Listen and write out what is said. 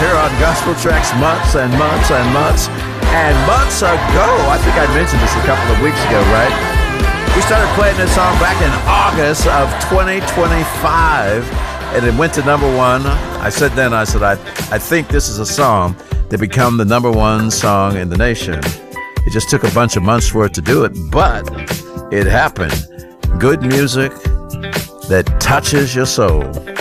here on Gospel Tracks months and months and months and months ago. I think I mentioned this a couple of weeks ago, right? We started playing this song back in August of 2025, and it went to number one. I said, I think this is a song that become the number one song in the nation. It just took a bunch of months for it to do it, but it happened. Good music that touches your soul.